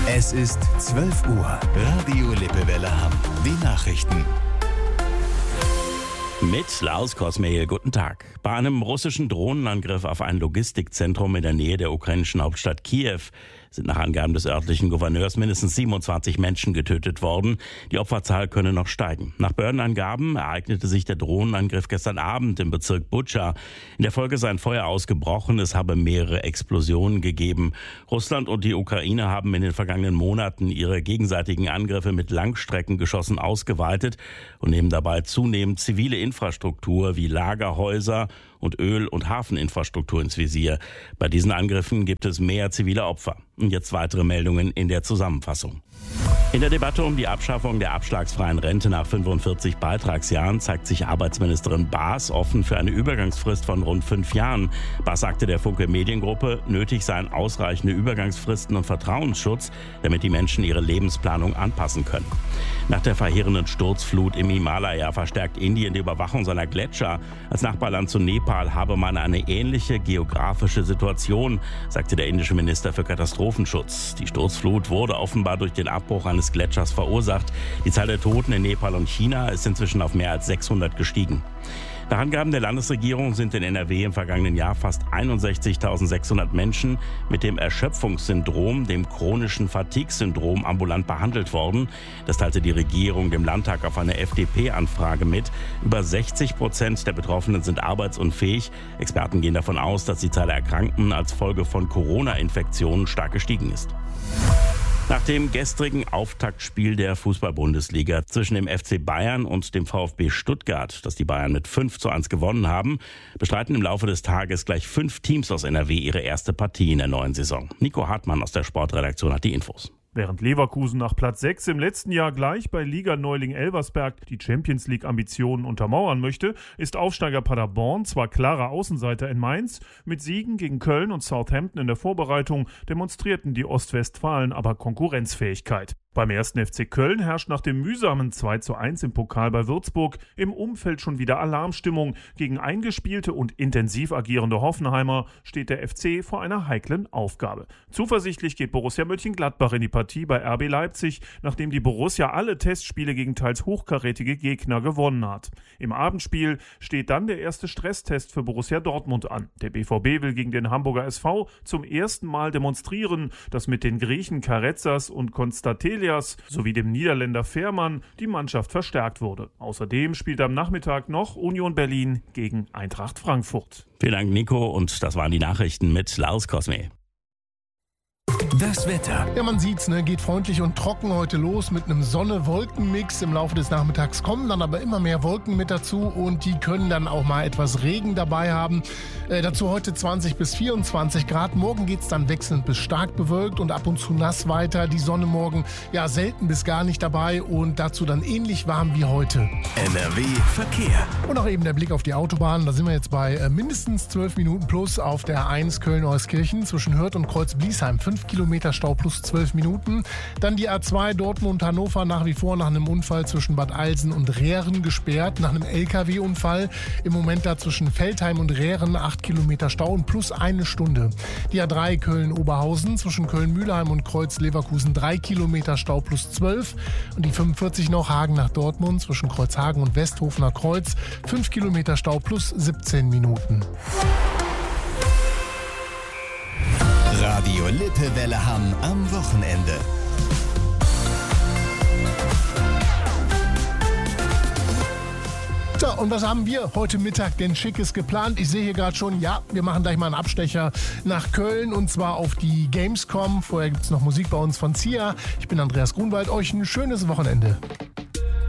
Es ist 12 Uhr. Radio Lippewelle Hamm. Die Nachrichten. Mit Lars Kosmehl, guten Tag. Bei einem russischen Drohnenangriff auf ein Logistikzentrum in der Nähe der ukrainischen Hauptstadt Kiew sind nach Angaben des örtlichen Gouverneurs mindestens 27 Menschen getötet worden. Die Opferzahl könne noch steigen. Nach Behördenangaben ereignete sich der Drohnenangriff gestern Abend im Bezirk Butscha. In der Folge sei ein Feuer ausgebrochen, es habe mehrere Explosionen gegeben. Russland und die Ukraine haben in den vergangenen Monaten ihre gegenseitigen Angriffe mit Langstreckengeschossen ausgeweitet und nehmen dabei zunehmend zivile Infrastruktur wie Lagerhäuser und Öl- und Hafeninfrastruktur ins Visier. Bei diesen Angriffen gibt es mehr zivile Opfer. Und jetzt weitere Meldungen in der Zusammenfassung. In der Debatte um die Abschaffung der abschlagsfreien Rente nach 45 Beitragsjahren zeigt sich Arbeitsministerin Baas offen für eine Übergangsfrist von rund 5 Jahren. Baas sagte der Funke Mediengruppe, nötig seien ausreichende Übergangsfristen und Vertrauensschutz, damit die Menschen ihre Lebensplanung anpassen können. Nach der verheerenden Sturzflut im Himalaya verstärkt Indien die Überwachung seiner Gletscher. Als Nachbarland zu Nepal habe man eine ähnliche geografische Situation, sagte der indische Minister für Katastrophenschutz. Die Sturzflut wurde offenbar durch den Abbruch eines Gletschers verursacht. Die Zahl der Toten in Nepal und China ist inzwischen auf mehr als 600 gestiegen. Nach Angaben der Landesregierung sind in NRW im vergangenen Jahr fast 61.600 Menschen mit dem Erschöpfungssyndrom, dem chronischen Fatigue-Syndrom, ambulant behandelt worden. Das teilte die Regierung dem Landtag auf eine FDP-Anfrage mit. Über 60% der Betroffenen sind arbeitsunfähig. Experten gehen davon aus, dass die Zahl der Erkrankten als Folge von Corona-Infektionen stark gestiegen ist. Nach dem gestrigen Auftaktspiel der Fußball-Bundesliga zwischen dem FC Bayern und dem VfB Stuttgart, das die Bayern mit 5:1 gewonnen haben, bestreiten im Laufe des Tages gleich 5 Teams aus NRW ihre erste Partie in der neuen Saison. Nico Hartmann aus der Sportredaktion hat die Infos. Während Leverkusen nach Platz 6 im letzten Jahr gleich bei Liga-Neuling Elversberg die Champions-League-Ambitionen untermauern möchte, ist Aufsteiger Paderborn zwar klarer Außenseiter in Mainz, mit Siegen gegen Köln und Southampton in der Vorbereitung demonstrierten die Ostwestfalen aber Konkurrenzfähigkeit. Beim 1. FC Köln herrscht nach dem mühsamen 2:1 im Pokal bei Würzburg im Umfeld schon wieder Alarmstimmung. Gegen eingespielte und intensiv agierende Hoffenheimer steht der FC vor einer heiklen Aufgabe. Zuversichtlich geht Borussia Mönchengladbach in die Partie bei RB Leipzig, nachdem die Borussia alle Testspiele gegen teils hochkarätige Gegner gewonnen hat. Im Abendspiel steht dann der erste Stresstest für Borussia Dortmund an. Der BVB will gegen den Hamburger SV zum ersten Mal demonstrieren, dass mit den Griechen Karezas und Konstatelias sowie dem Niederländer Fährmann die Mannschaft verstärkt wurde. Außerdem spielt am Nachmittag noch Union Berlin gegen Eintracht Frankfurt. Vielen Dank, Nico, und das waren die Nachrichten mit Lars Kosmehl. Das Wetter. Ja, man sieht's, geht freundlich und trocken heute los mit einem Sonne-Wolken-Mix. Im Laufe des Nachmittags kommen dann aber immer mehr Wolken mit dazu und die können dann auch mal etwas Regen dabei haben. Dazu heute 20 bis 24 Grad. Morgen geht's dann wechselnd bis stark bewölkt und ab und zu nass weiter. Die Sonne morgen selten bis gar nicht dabei und dazu dann ähnlich warm wie heute. NRW Verkehr. Und auch eben der Blick auf die Autobahn. Da sind wir jetzt bei mindestens 12 Minuten plus auf der A1 Köln-Euskirchen zwischen Hürth und Kreuz-Bliesheim. 5 Kilometer Stau plus 12 Minuten. Dann die A2 Dortmund-Hannover nach wie vor nach einem Unfall zwischen Bad Alsen und Rehren gesperrt. Nach einem LKW-Unfall im Moment da zwischen Veltheim und Rehren 8 Kilometer Stau und plus 1 Stunde. Die A3 Köln-Oberhausen zwischen Köln-Mühlheim und Kreuz-Leverkusen 3 Kilometer Stau plus 12. Und die 45 noch Hagen nach Dortmund zwischen Kreuzhagen und Westhofener Kreuz 5 Kilometer Stau plus 17 Minuten. Radio Lippewelle Hamm am Wochenende. So, und was haben wir heute Mittag denn Schickes geplant? Ich sehe hier gerade schon, wir machen gleich mal einen Abstecher nach Köln und zwar auf die Gamescom. Vorher gibt es noch Musik bei uns von Zia. Ich bin Andreas Grunwald. Euch ein schönes Wochenende.